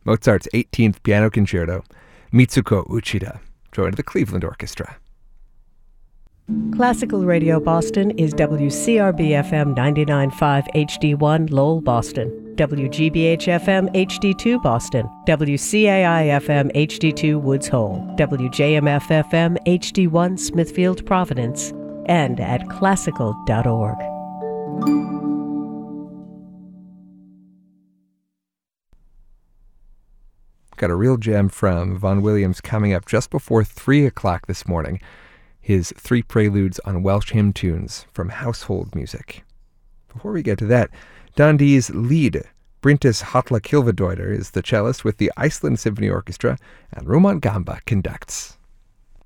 Mozart's 18th Piano Concerto, Mitsuko Uchida, joined the Cleveland Orchestra. Classical Radio Boston is WCRB-FM 99.5 HD1 Lowell, Boston, WGBH-FM HD2 Boston, WCAI-FM HD2 Woods Hole, WJMF-FM HD1 Smithfield, Providence, and at classical.org. Got a real gem from Vaughan Williams coming up just before 3 o'clock this morning. His 3 preludes on Welsh hymn tunes from Household Music. Before we get to that, Dundee's lead, Bryntys Hotla Kilvadoider, is the cellist with the Iceland Symphony Orchestra, and Rumant Gamba conducts.